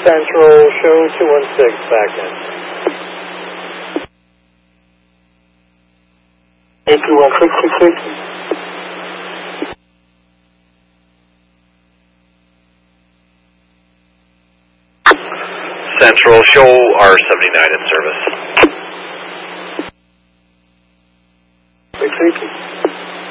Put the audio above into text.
Central, show 216 back in. 21666. Central, show R79 in service. 680.